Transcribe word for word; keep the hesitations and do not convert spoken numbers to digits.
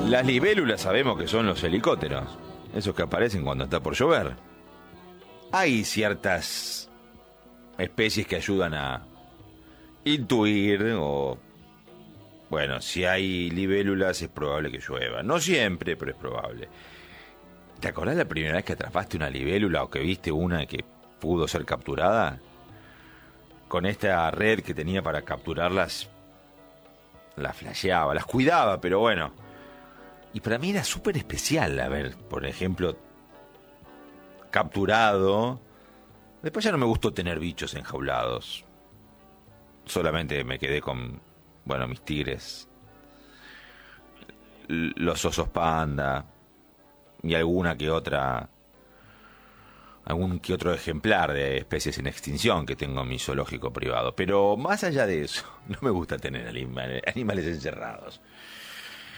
Las libélulas sabemos que son los helicópteros, esos que aparecen cuando está por llover. Hay ciertas especies que ayudan a intuir o... Bueno, si hay libélulas es probable que llueva. No siempre, pero es probable. ¿Te acordás la primera vez que atrapaste una libélula o que viste una que pudo ser capturada? Con esta red que tenía para capturarlas, las flasheaba, las cuidaba, pero bueno. Y para mí era súper especial haber, por ejemplo, capturado. Después ya no me gustó tener bichos enjaulados. Solamente me quedé con, bueno, mis tigres, los osos panda y alguna que otra, algún que otro ejemplar de especies en extinción que tengo en mi zoológico privado. Pero más allá de eso, no me gusta tener animales, animales encerrados.